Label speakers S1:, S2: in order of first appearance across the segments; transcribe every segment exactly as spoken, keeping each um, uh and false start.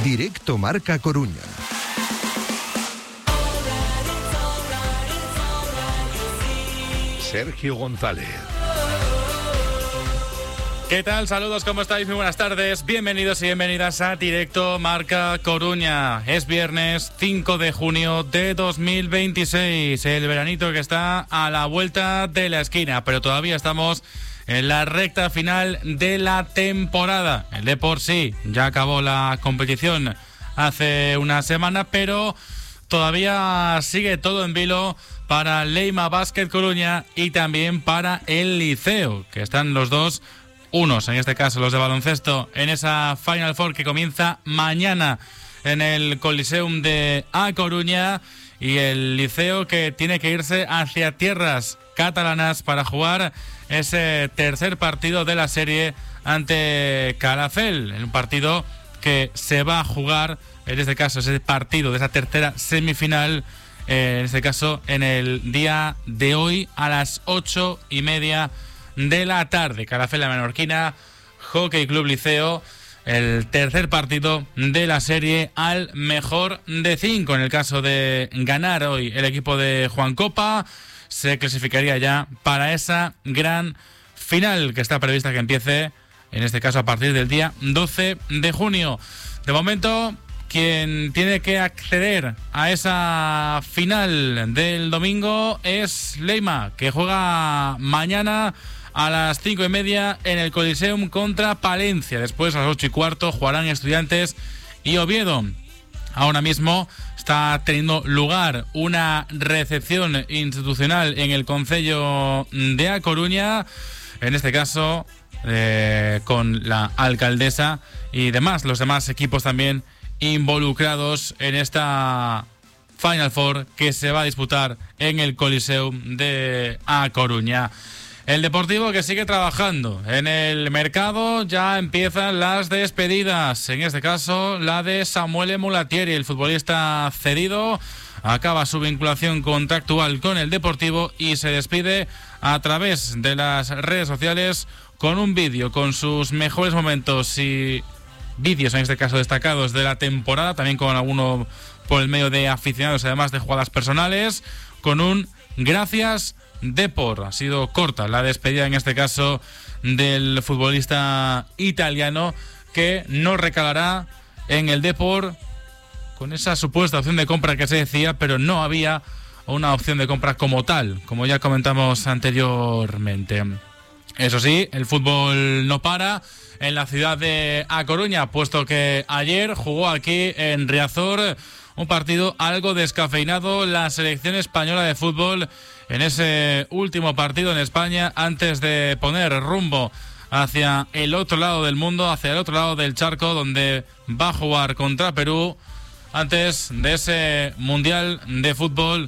S1: Directo Marca Coruña. Sergio González.
S2: ¿Qué tal? Saludos, ¿cómo estáis? Muy buenas tardes. Bienvenidos y bienvenidas a Directo Marca Coruña. Es viernes cinco de junio de dos mil veintiséis. El veranito que está a la vuelta de la esquina, pero todavía estamos en la recta final de la temporada. El Depor sí, ya acabó la competición hace una semana, pero todavía sigue todo en vilo para Leima Basket Coruña y también para el Liceo, que están los dos, unos en este caso los de baloncesto, en esa Final Four que comienza mañana en el Coliseum de A Coruña, y el Liceo que tiene que irse hacia tierras catalanas para jugar ese tercer partido de la serie ante Calafell, en un partido que se va a jugar, en este caso ese partido de esa tercera semifinal, eh, en este caso en el día de hoy a las ocho y media de la tarde. Calafell la Menorquina, Hockey Club Liceo, el tercer partido de la serie al mejor de cinco. En el caso de ganar hoy el equipo de Juan Copa, se clasificaría ya para esa gran final que está prevista que empiece, en este caso a partir del día doce de junio. De momento, quien tiene que acceder a esa final del domingo es Leima, que juega mañana a las cinco y media en el Coliseum contra Palencia. Después a las ocho y cuarto jugarán Estudiantes y Oviedo. Ahora mismo está teniendo lugar una recepción institucional en el Concello de A Coruña, en este caso eh, con la alcaldesa y demás, los demás equipos también involucrados en esta Final Four que se va a disputar en el Coliseum de A Coruña. El Deportivo que sigue trabajando en el mercado, ya empiezan las despedidas, en este caso la de Samuele Mulatieri, el futbolista cedido, acaba su vinculación contractual con el Deportivo y se despide a través de las redes sociales con un vídeo con sus mejores momentos y vídeos, en este caso destacados, de la temporada, también con alguno por el medio de aficionados, además de jugadas personales, con un gracias Depor. Ha sido corta la despedida, en este caso, del futbolista italiano, que no recalará en el Depor con esa supuesta opción de compra que se decía, pero no había una opción de compra como tal, como ya comentamos anteriormente. Eso sí, el fútbol no para en la ciudad de A Coruña, puesto que ayer jugó aquí en Riazor un partido algo descafeinado la selección española de fútbol en ese último partido en España antes de poner rumbo hacia el otro lado del mundo, hacia el otro lado del charco, donde va a jugar contra Perú antes de ese Mundial de Fútbol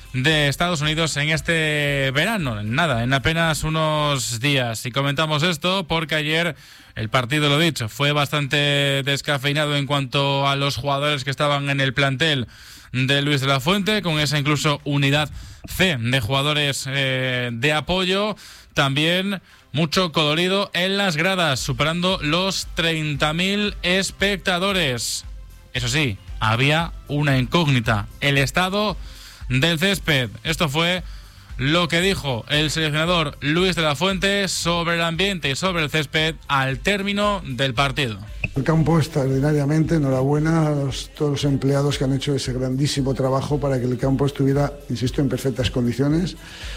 S2: de Estados Unidos en este verano. Nada, en apenas unos días. Y comentamos esto porque ayer el partido, lo dicho, fue bastante descafeinado en cuanto a los jugadores que estaban en el plantel de Luis de la Fuente, con esa incluso unidad C de jugadores eh, de apoyo. También mucho colorido en las gradas, superando los treinta mil espectadores. Eso sí, había una incógnita: el estado del césped. Esto fue lo que dijo el seleccionador Luis de la Fuente sobre el ambiente y sobre el césped al término del partido.
S3: El campo extraordinariamente, enhorabuena a los, todos los empleados que han hecho ese grandísimo trabajo para que el campo estuviera, insisto, en perfectas condiciones.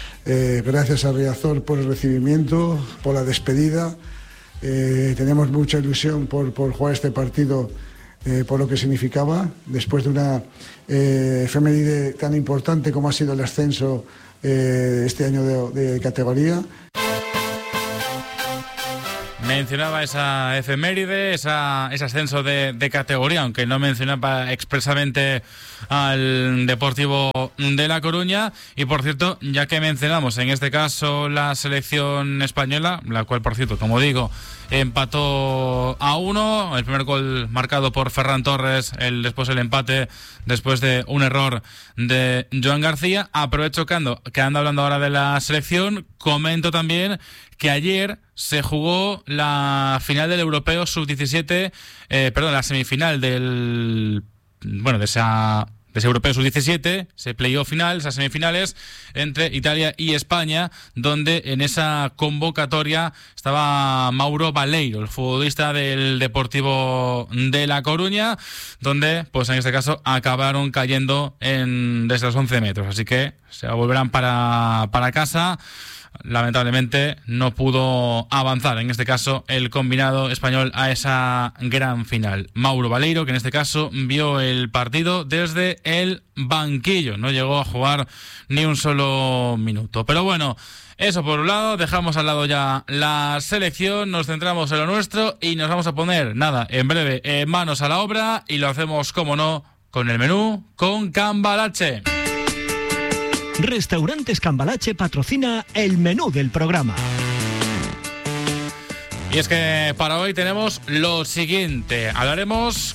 S3: Eh, gracias a Riazor por el recibimiento, por la despedida. Eh, teníamos mucha ilusión por, por jugar este partido, eh, por lo que significaba, después de una eh, efeméride tan importante como ha sido el ascenso eh, este año de, de categoría.
S2: Mencionaba esa efeméride, esa, ese ascenso de, de categoría, aunque no mencionaba expresamente al Deportivo de La Coruña. Y por cierto, ya que mencionamos en este caso la selección española, la cual por cierto, como digo, empató a uno, el primer gol marcado por Ferran Torres, el, después el empate después de un error de Joan García. Aprovecho que ando, que ando hablando ahora de la selección, comento también que ayer se jugó la final del Europeo sub diecisiete, eh, perdón, la semifinal del, bueno, de esa... de ese Europeo sub diecisiete, ese playoff final, esas semifinales entre Italia y España, donde en esa convocatoria estaba Mauro Baleiro, el futbolista del Deportivo de La Coruña, donde, pues en este caso, acabaron cayendo en desde los once metros. Así que se volverán para, para casa. Lamentablemente no pudo avanzar, en este caso, el combinado español a esa gran final. Mauro Baleiro, que en este caso vio el partido desde el banquillo, no llegó a jugar ni un solo minuto. Pero bueno, eso por un lado, dejamos al lado ya la selección, nos centramos en lo nuestro y nos vamos a poner, nada, en breve, eh, manos a la obra, y lo hacemos, como no, con el menú, con Cambalache.
S4: Restaurantes Cambalache patrocina el menú del programa.
S2: Y es que para hoy tenemos lo siguiente. Hablaremos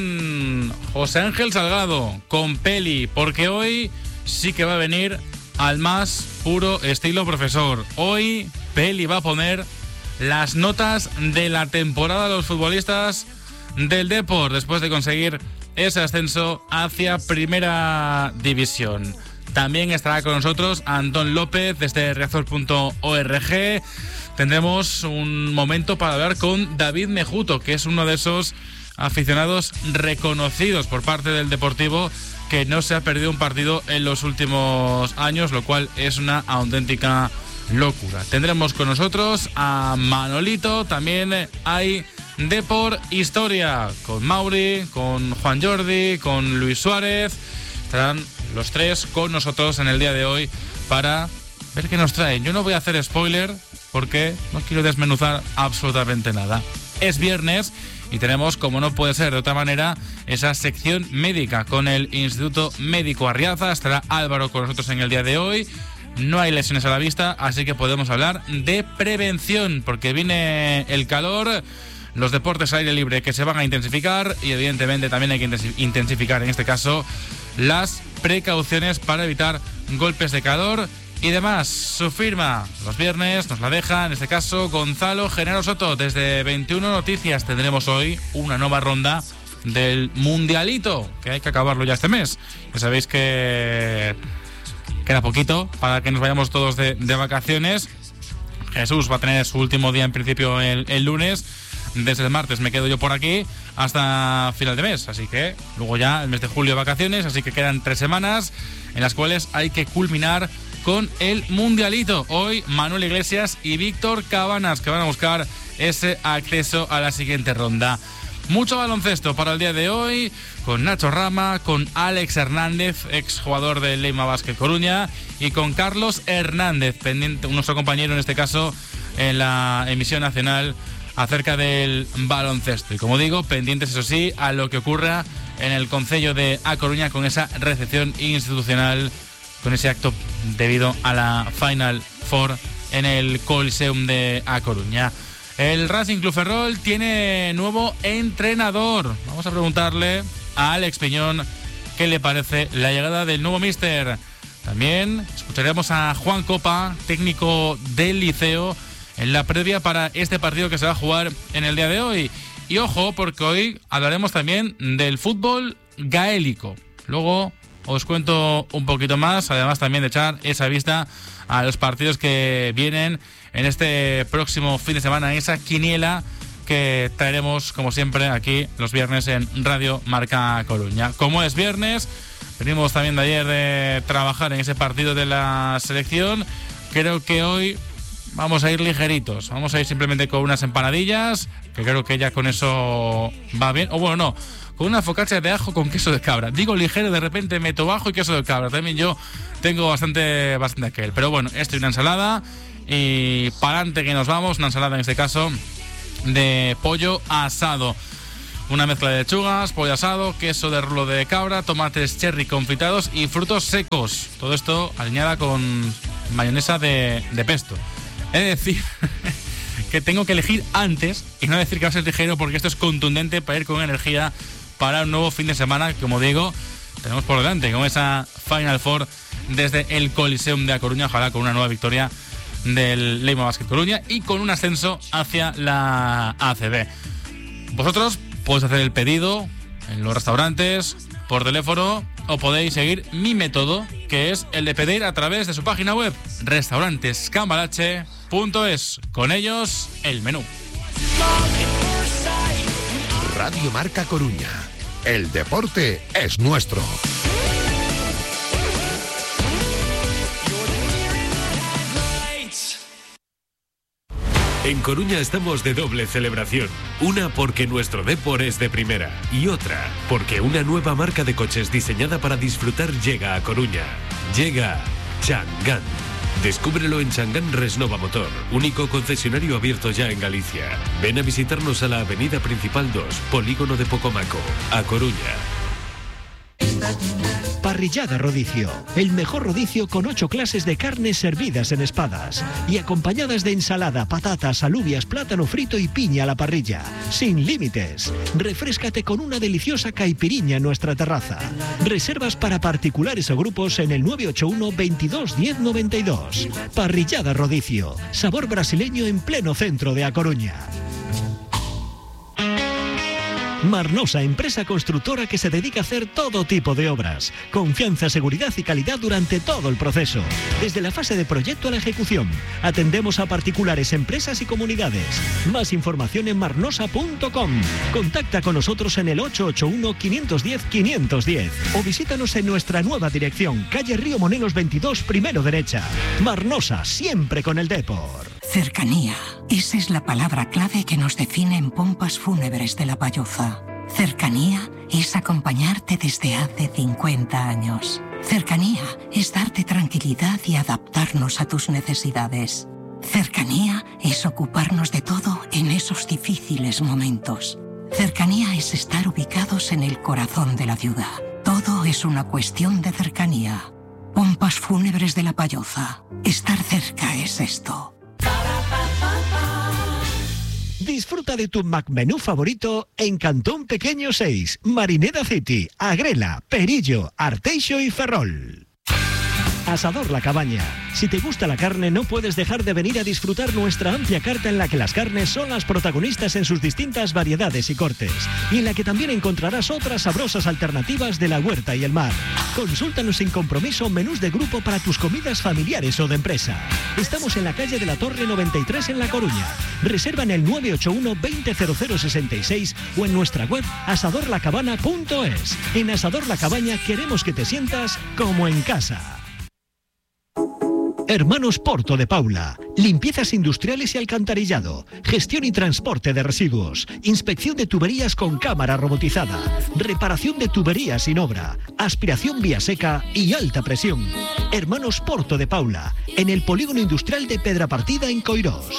S2: con José Ángel Salgado, con Peli, porque hoy sí que va a venir al más puro estilo profesor. Hoy Peli va a poner las notas de la temporada de los futbolistas del Depor, después de conseguir ese ascenso hacia Primera División. También estará con nosotros Antón López desde Reazor punto org. Tendremos un momento para hablar con David Mejuto, que es uno de esos aficionados reconocidos por parte del Deportivo que no se ha perdido un partido en los últimos años, lo cual es una auténtica locura. Tendremos con nosotros a Manolito, también hay Depor Historia, con Mauri, con Juan Jordi, con Luis Suárez. Estarán los tres con nosotros en el día de hoy para ver qué nos traen. Yo no voy a hacer spoiler porque no quiero desmenuzar absolutamente nada. Es viernes y tenemos, como no puede ser de otra manera, esa sección médica con el Instituto Médico Arriaza. Estará Álvaro con nosotros en el día de hoy. No hay lesiones a la vista, así que podemos hablar de prevención, porque viene el calor, los deportes al aire libre que se van a intensificar y evidentemente también hay que intensificar en este caso las precauciones para evitar golpes de calor y demás. Su firma los viernes nos la deja, en este caso, Gonzalo Genaro Soto. Desde veintiuno Noticias tendremos hoy una nueva ronda del Mundialito, que hay que acabarlo ya este mes. Ya sabéis que queda poquito para que nos vayamos todos de, de vacaciones. Jesús va a tener su último día en principio el, el lunes. Desde el martes me quedo yo por aquí hasta final de mes, así que luego ya el mes de julio vacaciones, así que quedan tres semanas en las cuales hay que culminar con el Mundialito. Hoy Manuel Iglesias y Víctor Cabanas, que van a buscar ese acceso a la siguiente ronda. Mucho baloncesto para el día de hoy, con Nacho Rama, con Alex Hernández, exjugador del Leima Basket Coruña, y con Carlos Hernández, pendiente, nuestro compañero en este caso en la emisión nacional, acerca del baloncesto. Y como digo, pendientes eso sí a lo que ocurra en el Concello de A Coruña con esa recepción institucional, con ese acto debido a la Final Four en el Coliseum de A Coruña. El Racing Club Ferrol tiene nuevo entrenador. Vamos a preguntarle a Alex Piñón qué le parece la llegada del nuevo míster. También escucharemos a Juan Copa, técnico del Liceo, en la previa para este partido que se va a jugar en el día de hoy. Y ojo, porque hoy hablaremos también del fútbol gaélico. Luego os cuento un poquito más, además también de echar esa vista a los partidos que vienen en este próximo fin de semana, en esa quiniela que traeremos, como siempre, aquí los viernes en Radio Marca Coruña. Como es viernes, venimos también de ayer de trabajar en ese partido de la selección. Creo que hoy vamos a ir ligeritos, vamos a ir simplemente con unas empanadillas, que creo que ya con eso va bien. O bueno, no, con una focaccia de ajo con queso de cabra. Digo ligero, de repente meto ajo y queso de cabra. También yo tengo bastante, bastante aquel. Pero bueno, esto y una ensalada. Y para adelante que nos vamos, una ensalada en este caso de pollo asado. Una mezcla de lechugas, pollo asado, queso de rulo de cabra, tomates cherry confitados y frutos secos. Todo esto alineada con mayonesa de, de pesto. Es decir, que tengo que elegir antes y no decir que va a ser ligero, porque esto es contundente para ir con energía para un nuevo fin de semana, que, como digo, tenemos por delante con esa Final Four desde el Coliseum de A Coruña, ojalá con una nueva victoria del Leima Basket Coruña y con un ascenso hacia la A C B. Vosotros podéis hacer el pedido en los restaurantes, por teléfono, o podéis seguir mi método, que es el de pedir a través de su página web, restaurantes cambalache punto es. Con ellos, el menú.
S1: Radio Marca Coruña. El deporte es nuestro.
S5: En Coruña estamos de doble celebración. Una porque nuestro Depor es de primera y otra porque una nueva marca de coches diseñada para disfrutar llega a Coruña. Llega Changán. Descúbrelo en Changán Resnova Motor, único concesionario abierto ya en Galicia. Ven a visitarnos a la avenida principal dos, Polígono de Pocomaco, a Coruña.
S4: Parrillada Rodicio, el mejor rodicio con ocho clases de carnes servidas en espadas y acompañadas de ensalada, patatas, alubias, plátano frito y piña a la parrilla, sin límites. Refréscate con una deliciosa caipiriña en nuestra terraza. Reservas para particulares o grupos en el nueve ocho uno, veintidós, diez, noventa y dos. Parrillada Rodicio, sabor brasileño en pleno centro de A Coruña. Marnosa, empresa constructora que se dedica a hacer todo tipo de obras. Confianza, seguridad y calidad durante todo el proceso. Desde la fase de proyecto a la ejecución. Atendemos a particulares, empresas y comunidades. Más información en marnosa punto com. Contacta con nosotros en el ocho ocho uno, quinientos diez, quinientos diez o visítanos en nuestra nueva dirección, calle Río Monelos veintidós, primero derecha. Marnosa, siempre con el Depor.
S6: Cercanía. Esa es la palabra clave que nos define en Pompas Fúnebres de La Payoza. Cercanía es acompañarte desde hace cincuenta años. Cercanía es darte tranquilidad y adaptarnos a tus necesidades. Cercanía es ocuparnos de todo en esos difíciles momentos. Cercanía es estar ubicados en el corazón de la ciudad. Todo es una cuestión de cercanía. Pompas Fúnebres de La Payoza. Estar cerca es esto.
S4: Disfruta de tu McMenú favorito en Cantón Pequeño seis, Marineda City, Agrela, Perillo, Arteixo y Ferrol. Asador La Cabaña. Si te gusta la carne, no puedes dejar de venir a disfrutar nuestra amplia carta en la que las carnes son las protagonistas en sus distintas variedades y cortes, y en la que también encontrarás otras sabrosas alternativas de la huerta y el mar. Consúltanos sin compromiso menús de grupo para tus comidas familiares o de empresa. Estamos en la calle de la Torre noventa y tres en La Coruña. Reserva en el nueve ocho uno, veinte, cero cero sesenta y seis o en nuestra web asador la cabana punto es. En Asador La Cabaña queremos que te sientas como en casa. Hermanos Porto de Paula. Limpiezas industriales y alcantarillado. Gestión y transporte de residuos. Inspección de tuberías con cámara robotizada. Reparación de tuberías sin obra. Aspiración vía seca y alta presión. Hermanos Porto de Paula. En el polígono industrial de Pedrapartida en Coirós.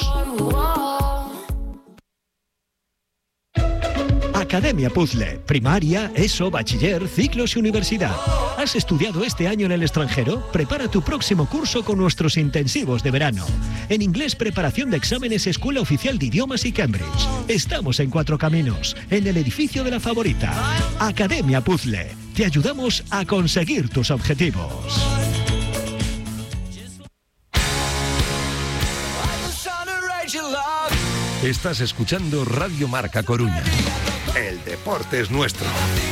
S4: Academia Puzzle, primaria, ESO, bachiller, ciclos y universidad. ¿Has estudiado este año en el extranjero? Prepara tu próximo curso con nuestros intensivos de verano. En inglés, preparación de exámenes, Escuela Oficial de Idiomas y Cambridge. Estamos en Cuatro Caminos, en el edificio de La Favorita. Academia Puzzle, te ayudamos a conseguir tus objetivos.
S1: Estás escuchando Radio Marca Coruña. El deporte es nuestro.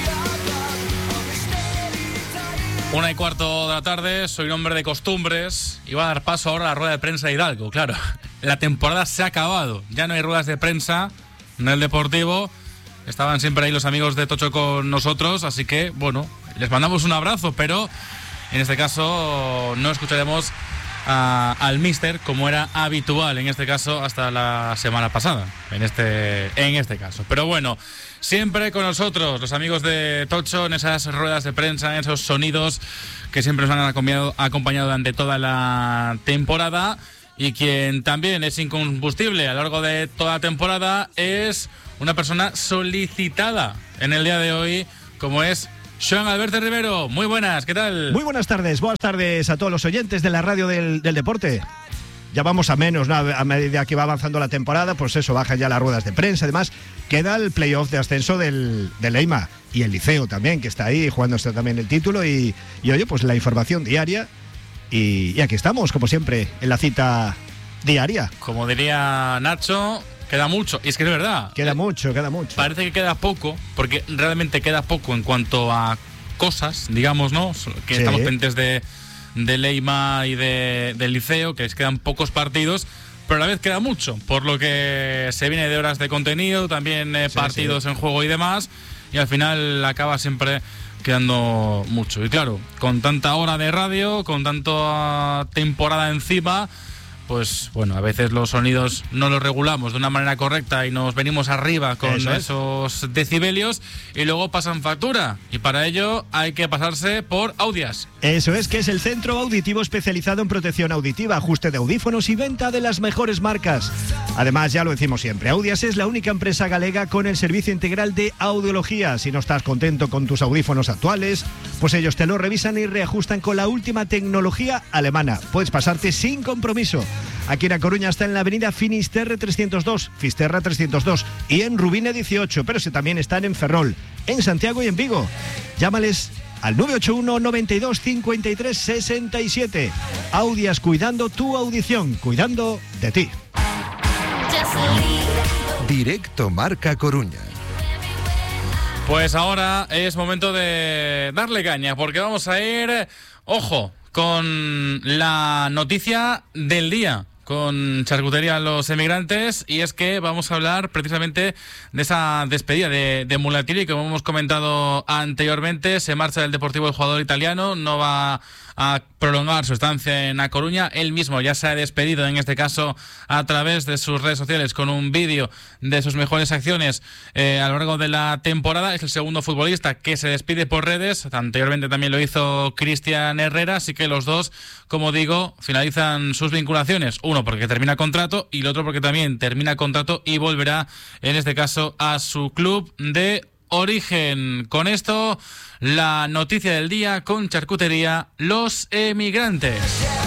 S2: Una y cuarto de la tarde, soy un hombre de costumbres y voy a dar paso ahora a la rueda de prensa de Hidalgo. Claro, la temporada se ha acabado, ya no hay ruedas de prensa en el Deportivo. Estaban siempre ahí los amigos de Tocho con nosotros, así que, bueno, les mandamos un abrazo, pero en este caso no escucharemos a, al míster como era habitual, en este caso hasta la semana pasada, en este, en este caso. Pero bueno, siempre con nosotros los amigos de Tocho en esas ruedas de prensa, en esos sonidos que siempre nos han acompañado, acompañado durante toda la temporada, y quien también es incombustible a lo largo de toda la temporada es una persona solicitada en el día de hoy, como es Xoán Alberto Rivero. Muy buenas, ¿qué tal?
S7: Muy buenas tardes, buenas tardes a todos los oyentes de la radio del, del deporte. Ya vamos a menos, ¿no? A medida que va avanzando la temporada, pues eso, bajan ya las ruedas de prensa. Además, queda el playoff de ascenso del, del Leima y el Liceo también, que está ahí jugándose también el título. Y, y oye, pues la información diaria. Y, y aquí estamos, como siempre, en la cita diaria.
S2: Como diría Nacho, queda mucho. Y es que es verdad.
S7: Queda mucho, queda mucho.
S2: Parece que queda poco, porque realmente queda poco en cuanto a cosas, digamos, ¿no? Que
S7: Sí.
S2: estamos pendientes de, de Leima y de, del Liceo, que les quedan pocos partidos, pero a la vez queda mucho, por lo que se viene de horas de contenido, también eh,
S7: Sí,
S2: partidos
S7: sí.
S2: en juego y demás, y al final acaba siempre quedando mucho. Y claro, con tanta hora de radio, con tanta temporada encima, pues bueno, a veces los sonidos no los regulamos de una manera correcta y nos venimos arriba con
S7: Eso es.
S2: esos decibelios y luego pasan factura. Y para ello hay que pasarse por Audias.
S7: Eso es, que es el centro auditivo especializado en protección auditiva, ajuste de audífonos y venta de las mejores marcas. Además, ya lo decimos siempre, Audias es la única empresa galega con el servicio integral de audiología. Si no estás contento con tus audífonos actuales, pues ellos te lo revisan y reajustan con la última tecnología alemana. Puedes pasarte sin compromiso. Aquí en A Coruña está en la avenida Finisterre trescientos dos, Fisterra trescientos dos y en Rubine dieciocho, pero si también están en Ferrol, en Santiago y en Vigo. Llámales al nueve ocho uno, noventa y dos, cincuenta y tres, sesenta y siete. Audias, cuidando tu audición, cuidando de ti.
S1: Directo Marca Coruña.
S2: Pues ahora es momento de darle caña, porque vamos a ir, ojo, con la noticia del día, con Charcutería Los Emigrantes, y es que vamos a hablar precisamente de esa despedida de, de Mulatiri, que como hemos comentado anteriormente, se marcha del Deportivo el jugador italiano, no va a prolongar su estancia en A Coruña. Él mismo ya se ha despedido, en este caso a través de sus redes sociales, con un vídeo de sus mejores acciones eh, a lo largo de la temporada. Es el segundo futbolista que se despide por redes. Anteriormente también lo hizo Cristian Herrera, así que los dos, como digo, finalizan sus vinculaciones. Uno porque termina contrato y el otro porque también termina contrato y volverá, en este caso, a su club de origen. Con esto, la noticia del día con Charcutería Los Emigrantes.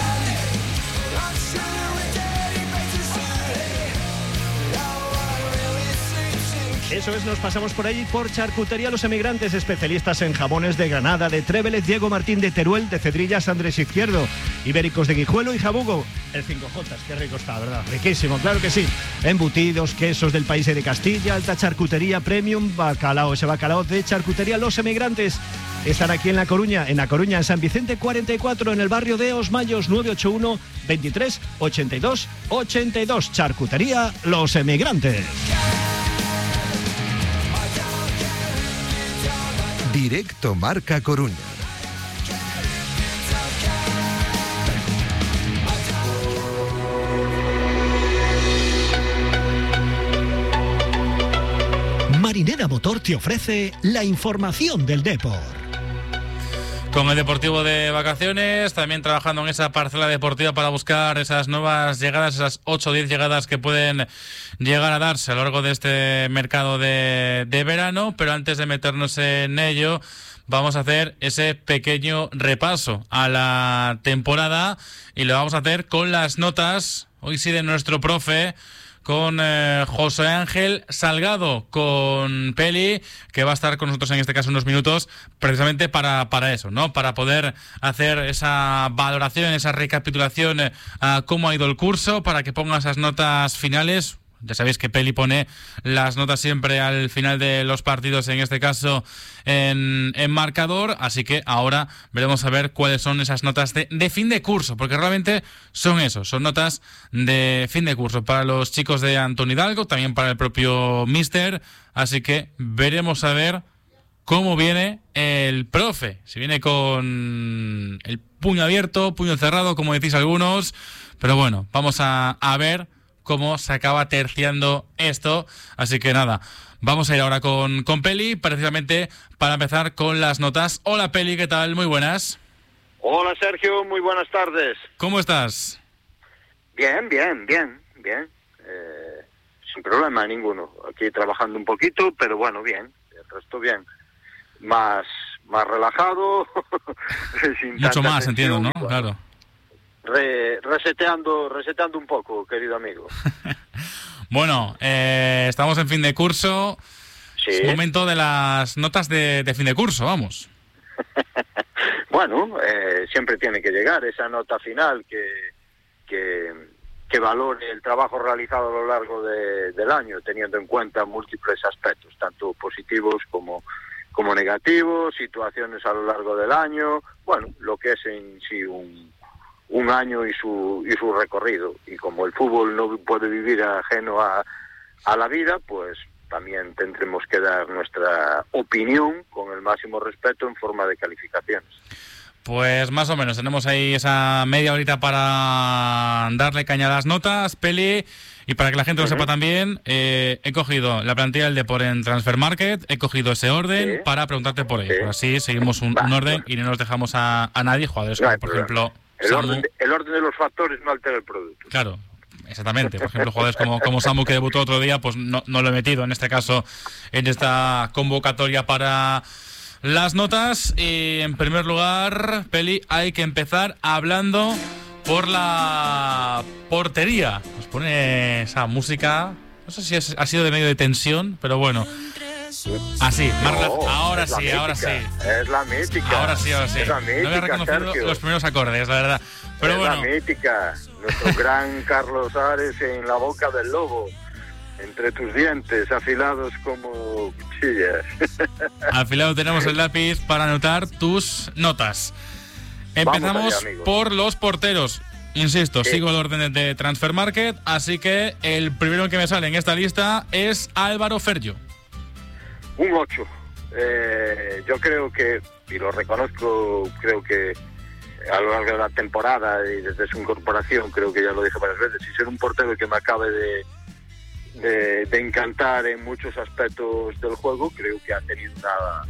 S7: Eso es, nos pasamos por ahí por Charcutería Los Emigrantes, especialistas en jamones de Granada, de Trévelez, Diego Martín de Teruel, de Cedrillas, Andrés Izquierdo, ibéricos de Guijuelo y Jabugo. El cinco Jotas, qué rico está, ¿verdad? Riquísimo, claro que sí. Embutidos, quesos del país de Castilla, alta charcutería premium, bacalao, ese bacalao de Charcutería Los Emigrantes. Están aquí en La Coruña, en La Coruña, en San Vicente cuarenta y cuatro, en el barrio de Os Mayos, nueve ocho uno, veintitrés, ochenta y dos, ochenta y dos. Charcutería Los Emigrantes.
S1: Directo Marca Coruña.
S4: Marinera Motor te ofrece la información del deporte.
S2: Con el Deportivo de vacaciones, también trabajando en esa parcela deportiva para buscar esas nuevas llegadas, esas ocho o diez llegadas que pueden llegar a darse a lo largo de este mercado de, de verano. Pero antes de meternos en ello, vamos a hacer ese pequeño repaso a la temporada y lo vamos a hacer con las notas, hoy sí, de nuestro profe, con eh, José Ángel Salgado, con Peli, que va a estar con nosotros en este caso unos minutos, precisamente para, para eso, ¿no? Para poder hacer esa valoración, esa recapitulación eh, a cómo ha ido el curso, para que ponga esas notas finales. Ya sabéis que Peli pone las notas siempre al final de los partidos, en este caso en, en marcador, así que ahora veremos a ver cuáles son esas notas de, de fin de curso, porque realmente son eso, son notas de fin de curso para los chicos de Antón Hidalgo, también para el propio míster, así que veremos a ver cómo viene el profe, si viene con el puño abierto, puño cerrado, como decís algunos, pero bueno, vamos a, a ver cómo se acaba terciando esto. Así que nada, vamos a ir ahora con, con Peli, precisamente para empezar con las notas. Hola Peli, ¿qué tal? Muy buenas.
S8: Hola Sergio, muy buenas tardes.
S2: ¿Cómo estás?
S8: Bien, bien, bien, bien. Eh, sin problema ninguno. Aquí trabajando un poquito, pero bueno, bien. El resto bien. Más, más relajado. sin
S2: Mucho
S8: tanta
S2: más,
S8: tensión,
S2: entiendo, ¿no?
S8: bueno.
S2: Claro.
S8: Re, reseteando, reseteando un poco, querido amigo.
S2: Bueno, eh, estamos en fin de curso.
S8: Sí.
S2: Es momento de las notas de, de fin de curso, vamos.
S8: Bueno, eh, siempre tiene que llegar esa nota final que, que, que valore el trabajo realizado a lo largo de, del año, teniendo en cuenta múltiples aspectos, tanto positivos como, como negativos, situaciones a lo largo del año, bueno, lo que es en sí un, un año y su, y su recorrido. Y como el fútbol no puede vivir ajeno a, a la vida, pues también tendremos que dar nuestra opinión con el máximo respeto en forma de calificaciones.
S2: Pues más o menos, tenemos ahí esa media horita para darle caña a las notas, Peli, y para que la gente lo uh-huh. sepa también, eh, he cogido la plantilla del Depor en Transfer Market, he cogido ese orden sí. para preguntarte por ello. Sí. Así seguimos un, un orden y no nos dejamos a, a nadie, jugadores no como por problema. ejemplo...
S8: El
S2: Samu.
S8: orden, de, el orden de los factores no altera el producto.
S2: Claro, exactamente. Por ejemplo, jugadores como, como Samu, que debutó otro día, pues no, no lo he metido en este caso, en esta convocatoria para... las notas. Y en primer lugar, Peli, hay que empezar hablando por la portería. Nos pone esa música, no sé si es, ha sido de medio de tensión, pero bueno. Así, más no, ahora sí,
S8: mítica,
S2: ahora sí.
S8: Es la mítica.
S2: Ahora sí, ahora sí.
S8: Es la mítica,
S2: no había reconocido
S8: Sergio.
S2: Los primeros acordes, la verdad. Pero
S8: es
S2: bueno.
S8: la mítica. Nuestro gran Carlos Ares en la boca del lobo. Entre tus dientes, afilados como cuchillas.
S2: Afilado tenemos el lápiz para anotar tus notas. Empezamos allá, por los porteros. Insisto, sí. sigo el orden de Transfer Market, así que el primero que me sale en esta lista es Álvaro Ferllo.
S8: Un ocho. Eh, yo creo que, y lo reconozco, creo que a lo largo de la temporada y desde su incorporación, creo que ya lo dije varias veces, y ser un portero que me acabe de... De, de encantar en muchos aspectos del juego, creo que ha tenido una,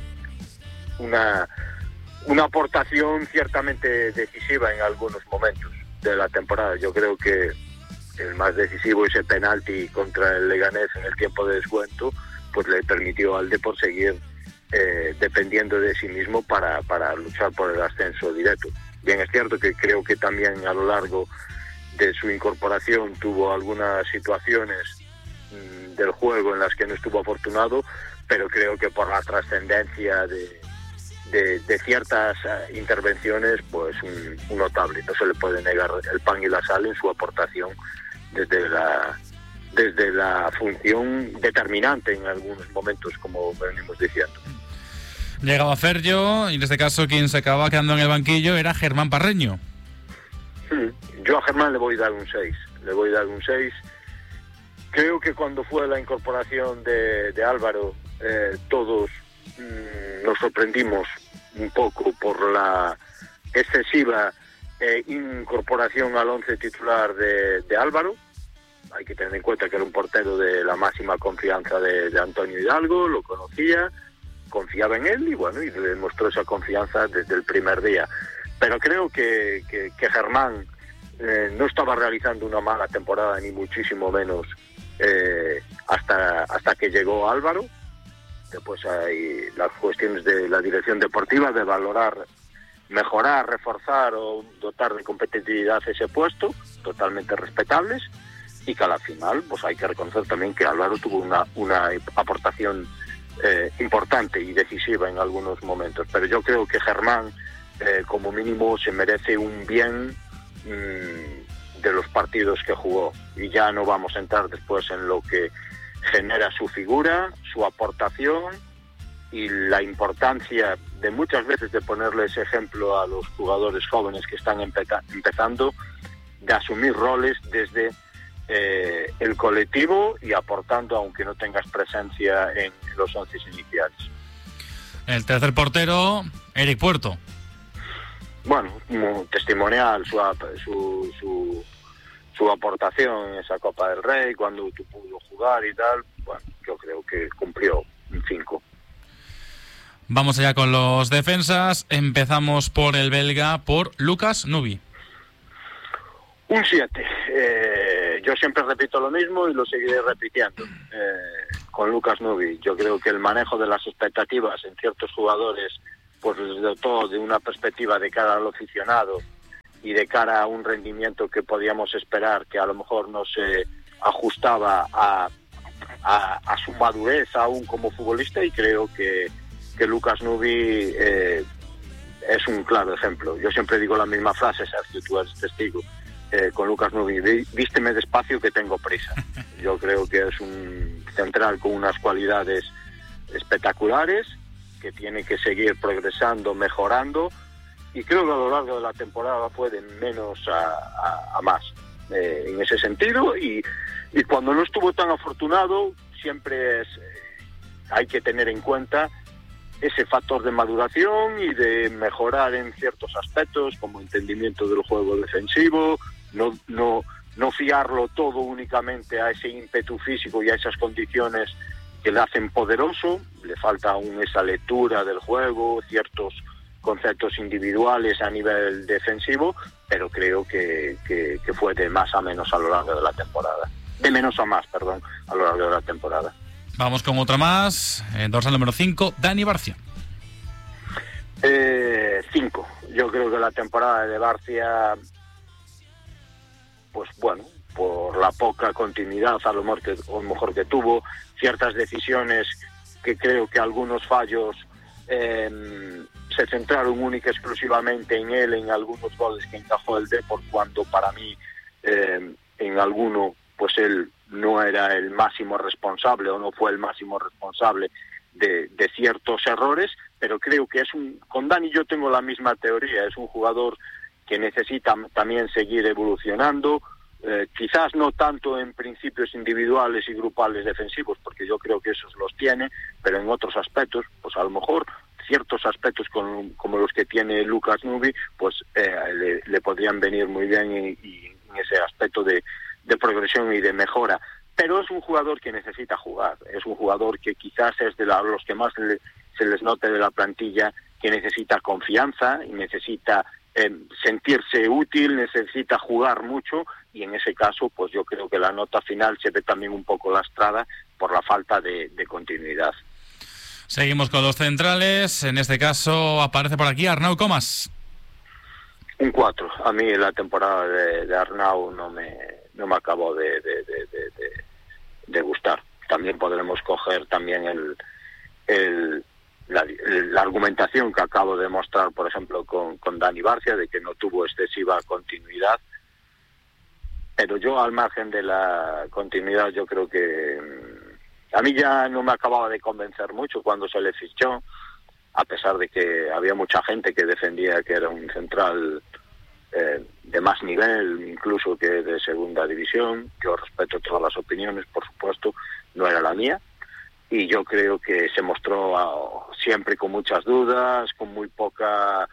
S8: una una aportación ciertamente decisiva en algunos momentos de la temporada. Yo creo que el más decisivo, ese penalti contra el Leganés en el tiempo de descuento, pues le permitió al Depor seguir eh, dependiendo de sí mismo para, para luchar por el ascenso directo. Bien, es cierto que creo que también a lo largo de su incorporación tuvo algunas situaciones del juego en las que no estuvo afortunado, pero creo que por la trascendencia de, de, de ciertas uh, intervenciones, pues un, un notable. No se le puede negar el pan y la sal en su aportación desde la desde la función determinante en algunos momentos, como venimos diciendo.
S2: Llegaba Ferllo, y en este caso quien se acababa quedando en el banquillo era Germán Parreño.
S8: Yo a Germán le voy a dar un seis. Le voy a dar un seis. Creo que cuando fue la incorporación de, de Álvaro, eh, todos mmm, nos sorprendimos un poco por la excesiva eh, incorporación al once titular de, de Álvaro. Hay que tener en cuenta que era un portero de la máxima confianza de, de Antonio Hidalgo, lo conocía, confiaba en él y bueno, y le demostró esa confianza desde el primer día. Pero creo que, que, que Germán eh, no estaba realizando una mala temporada, ni muchísimo menos, Eh, hasta hasta que llegó Álvaro. Después hay las cuestiones de la dirección deportiva de valorar, mejorar, reforzar o dotar de competitividad ese puesto, totalmente respetables, y que a la final pues hay que reconocer también que Álvaro tuvo una, una aportación eh, importante y decisiva en algunos momentos. Pero yo creo que Germán eh, como mínimo se merece un bien mmm, de los partidos que jugó, y ya no vamos a entrar después en lo que genera su figura, su aportación y la importancia de muchas veces de ponerle ese ejemplo a los jugadores jóvenes que están empe- empezando, de asumir roles desde eh, el colectivo y aportando aunque no tengas presencia en los once iniciales.
S2: El tercer portero, Eric Puerto.
S8: Bueno, testimonial su su, su su aportación en esa Copa del Rey, cuando tú pudo jugar y tal. Bueno, yo creo que cumplió un cinco.
S2: Vamos allá con los defensas. Empezamos por el belga, por Lucas Nubi.
S8: Un siete. Eh, yo siempre repito lo mismo y lo seguiré repitiendo. Eh, con Lucas Nubi, yo creo que el manejo de las expectativas en ciertos jugadores, pues desde todo de una perspectiva de cara al aficionado y de cara a un rendimiento que podíamos esperar, que a lo mejor no se ajustaba a, a, a su madurez aún como futbolista, y creo que, que Lucas Nubi eh, es un claro ejemplo. Yo siempre digo la misma frase, Sergio, tú eres testigo. eh, con Lucas Nubi, vísteme despacio que tengo prisa. Yo creo que es un central con unas cualidades espectaculares, que tiene que seguir progresando, mejorando, y creo que a lo largo de la temporada fue de menos a, a, a más eh, en ese sentido, y, y cuando no estuvo tan afortunado siempre es, eh, hay que tener en cuenta ese factor de maduración y de mejorar en ciertos aspectos como entendimiento del juego defensivo, no, no, no fiarlo todo únicamente a ese ímpetu físico y a esas condiciones que le hacen poderoso. Le falta aún esa lectura del juego, ciertos conceptos individuales a nivel defensivo, pero creo que, que, que fue de más a menos a lo largo de la temporada. De menos a más, perdón, a lo largo de la temporada.
S2: Vamos con otra más, eh, dorsal número cinco, Dani Barcia.
S8: Eh, cinco. Yo creo que la temporada de Barcia, pues bueno, por la poca continuidad a lo mejor que, a lo mejor que tuvo, ciertas decisiones que creo que algunos fallos eh, se centraron única y exclusivamente en él, en algunos goles que encajó el Depor, cuando para mí eh, en alguno pues él no era el máximo responsable o no fue el máximo responsable de, de ciertos errores, pero creo que es un, con Dani yo tengo la misma teoría, es un jugador que necesita también seguir evolucionando, eh, quizás no tanto en principios individuales y grupales defensivos, porque yo creo que esos los tiene, pero en otros aspectos, pues a lo mejor ciertos aspectos con, como los que tiene Lucas Nubi, pues eh, le, le podrían venir muy bien y, y en ese aspecto de, de progresión y de mejora. Pero es un jugador que necesita jugar, es un jugador que quizás es de la, los que más le, se les note de la plantilla, que necesita confianza y necesita eh, sentirse útil, necesita jugar mucho, y en ese caso pues yo creo que la nota final se ve también un poco lastrada por la falta de, de continuidad.
S2: Seguimos con los centrales, en este caso aparece por aquí Arnau Comas.
S8: Un cuatro. A mí la temporada de, de Arnau no me no me acabó de, de, de, de, de, de gustar. También podremos coger también el, el la, la argumentación que acabo de mostrar, por ejemplo, con, con Dani Barcia, de que no tuvo excesiva continuidad. Pero yo, al margen de la continuidad, yo creo que a mí ya no me acababa de convencer mucho cuando se le fichó, a pesar de que había mucha gente que defendía que era un central eh, de más nivel, incluso que de segunda división. Yo respeto todas las opiniones, por supuesto, no era la mía, y yo creo que se mostró uh, siempre con muchas dudas, con muy poca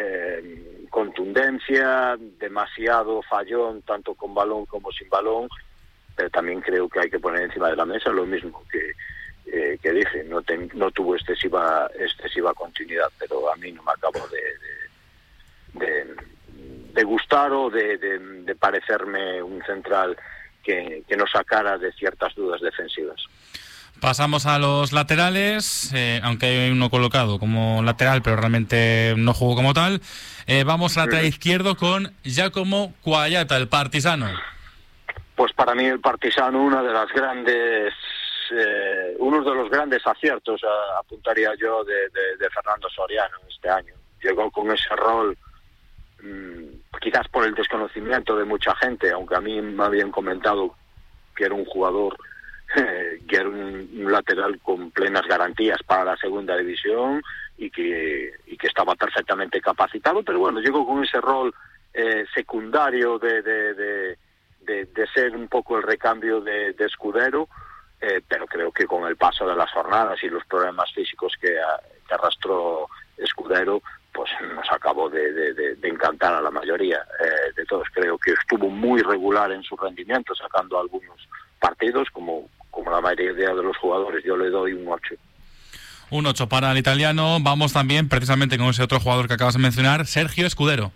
S8: eh, contundencia, demasiado fallón, tanto con balón como sin balón. Pero también creo que hay que poner encima de la mesa lo mismo que eh, que dije, no, ten, no tuvo excesiva excesiva continuidad, pero a mí no me acabó de, de, de, de gustar o de, de, de parecerme un central que, que nos sacara de ciertas dudas defensivas.
S2: Pasamos a los laterales, eh, aunque hay uno colocado como lateral, pero realmente no jugó como tal. Eh, vamos al lateral izquierdo con Giacomo Cuagliata, el partisano.
S8: Pues para mí el partisano, una de las grandes, eh, uno de los grandes aciertos, a, apuntaría yo, de, de, de Fernando Soriano este año. Llegó con ese rol, mmm, quizás por el desconocimiento de mucha gente, aunque a mí me habían comentado que era un jugador, eh, que era un, un lateral con plenas garantías para la segunda división y que, y que estaba perfectamente capacitado, pero bueno, llegó con ese rol eh, secundario de... de, de De, de ser un poco el recambio de, de Escudero, eh, pero creo que con el paso de las jornadas y los problemas físicos que, a, que arrastró Escudero, pues nos acabó de, de, de, de encantar a la mayoría eh, de todos. Creo que estuvo muy regular en su rendimiento, sacando algunos partidos, como, como la mayoría de los jugadores. Yo le doy un ocho.
S2: Un ocho para el italiano. Vamos también precisamente con ese otro jugador que acabas de mencionar, Sergio Escudero.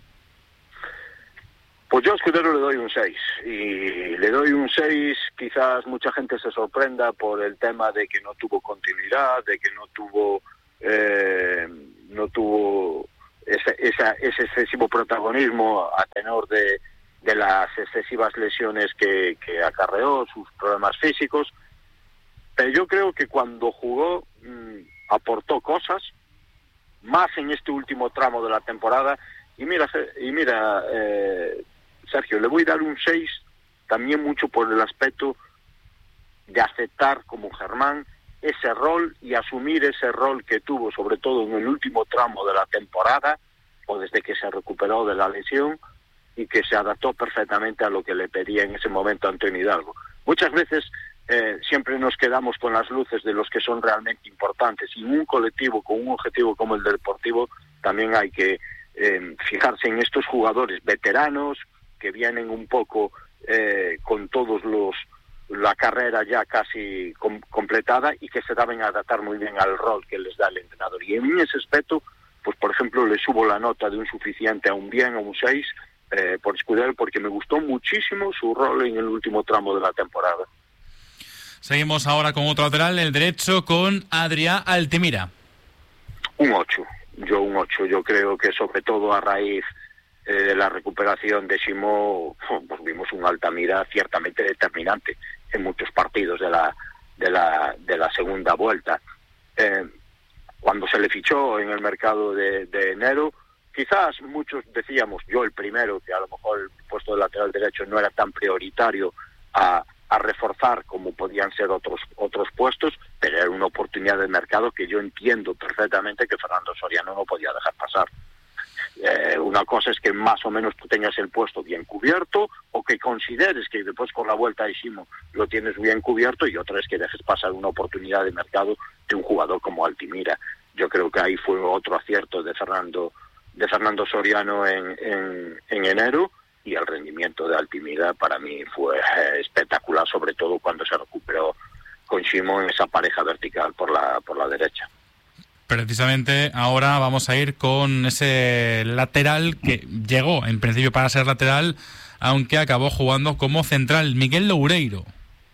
S8: Pues yo a Escudero le doy un seis, y le doy un seis, quizás mucha gente se sorprenda por el tema de que no tuvo continuidad, de que no tuvo eh, no tuvo ese, esa, ese excesivo protagonismo a tenor de, de las excesivas lesiones que, que acarreó, sus problemas físicos, pero yo creo que cuando jugó mmm, aportó cosas, más en este último tramo de la temporada, y mira, y mira eh, Sergio, le voy a dar un seis también mucho por el aspecto de aceptar como Germán ese rol y asumir ese rol que tuvo, sobre todo en el último tramo de la temporada, o desde que se recuperó de la lesión, y que se adaptó perfectamente a lo que le pedía en ese momento Antonio Hidalgo. Muchas veces eh, siempre nos quedamos con las luces de los que son realmente importantes, y en un colectivo con un objetivo como el del Deportivo también hay que eh, fijarse en estos jugadores veteranos que vienen un poco eh, con todos los la carrera ya casi com completada y que se deben adaptar muy bien al rol que les da el entrenador. Y en ese aspecto, pues por ejemplo, le subo la nota de un suficiente a un bien, a un seis, eh, por Escudero, porque me gustó muchísimo su rol en el último tramo de la temporada.
S2: Seguimos ahora con otro lateral, el derecho, con Adrià Altimira.
S8: Un ocho, yo un ocho, yo creo que sobre todo a raíz eh, de la recuperación de Simó, pues vimos un Altimira ciertamente determinante en muchos partidos de la de la de la segunda vuelta. Eh, cuando se le fichó en el mercado de, de enero, quizás muchos decíamos, yo el primero, que a lo mejor el puesto de lateral derecho no era tan prioritario a, a reforzar como podían ser otros otros puestos, pero era una oportunidad de mercado que yo entiendo perfectamente que Fernando Soriano no podía dejar pasar. Eh, una cosa es que más o menos tú tengas el puesto bien cubierto, o que consideres que después con la vuelta de Simo lo tienes bien cubierto, y otra es que dejes pasar una oportunidad de mercado de un jugador como Altimira. Yo creo que ahí fue otro acierto de Fernando de Fernando Soriano en, en, en enero, y el rendimiento de Altimira para mí fue eh, espectacular, sobre todo cuando se recuperó con Simo en esa pareja vertical por la por la derecha.
S2: Precisamente ahora vamos a ir con ese lateral que llegó en principio para ser lateral, aunque acabó jugando como central, Miguel Loureiro.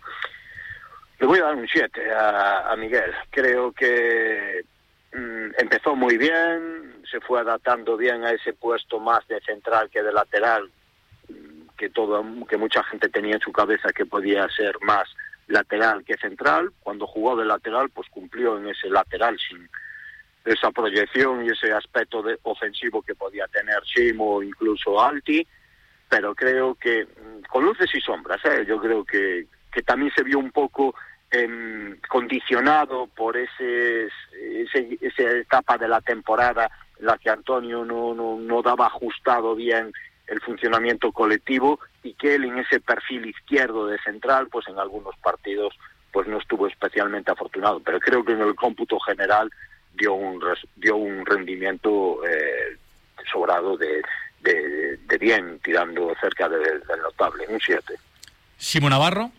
S8: Le voy a dar un siete a, a Miguel. Creo que mmm, empezó muy bien, se fue adaptando bien a ese puesto más de central que de lateral, que todo que mucha gente tenía en su cabeza que podía ser más lateral que central. Cuando jugó de lateral, pues cumplió en ese lateral sin esa proyección y ese aspecto de ofensivo que podía tener Simo o incluso Alti, pero creo que con luces y sombras, ¿eh? Yo creo que, que también se vio un poco eh, condicionado por ese, ese esa etapa de la temporada en la que Antonio no, no, no daba ajustado bien el funcionamiento colectivo, y que él en ese perfil izquierdo de central, pues en algunos partidos pues no estuvo especialmente afortunado, pero creo que en el cómputo general dio un dio un rendimiento eh, sobrado de, de, de bien, tirando cerca de, del notable, un siete.
S2: Simo Navarro.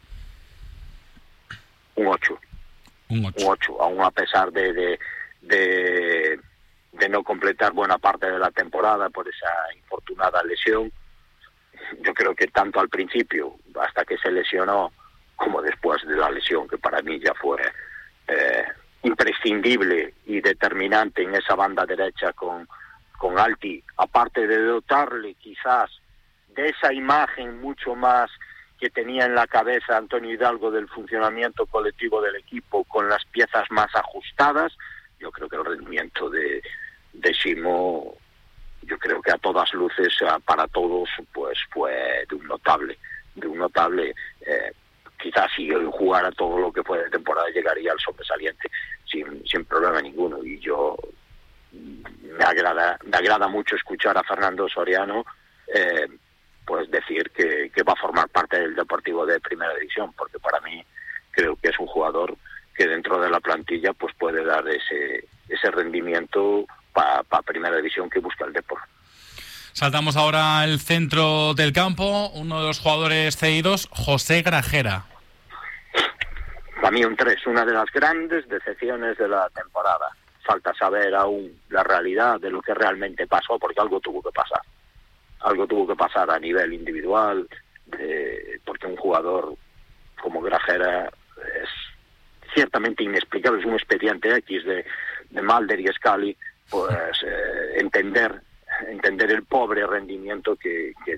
S8: Un ocho.
S2: Un ocho.
S8: Un ocho, aún a pesar de, de, de, de no completar buena parte de la temporada por esa infortunada lesión. Yo creo que tanto al principio, hasta que se lesionó, como después de la lesión, que para mí ya fue eh, imprescindible y determinante en esa banda derecha con, con Alti, aparte de dotarle quizás de esa imagen mucho más que tenía en la cabeza Antonio Hidalgo del funcionamiento colectivo del equipo, con las piezas más ajustadas. Yo creo que el rendimiento de, de Simo, yo creo que a todas luces, para todos, pues fue de un notable, de un notable eh, quizás si jugara todo lo que fue de temporada llegaría al sobresaliente sin, sin problema ninguno. Y yo me agrada me agrada mucho escuchar a Fernando Soriano eh, pues decir que, que va a formar parte del Deportivo de Primera División, porque para mí creo que es un jugador que dentro de la plantilla pues puede dar ese ese rendimiento para pa Primera División que busca el Depor.
S2: Saltamos ahora al centro del campo, uno de los jugadores cedidos, José Grajera.
S8: Para mí un tres, una de las grandes decepciones de la temporada. Falta saber aún la realidad de lo que realmente pasó, porque algo tuvo que pasar. Algo tuvo que pasar a nivel individual, de, porque un jugador como Grajera es ciertamente inexplicable, es un expediente X de, de Mulder y Scully, pues eh, entender entender el pobre rendimiento que, que,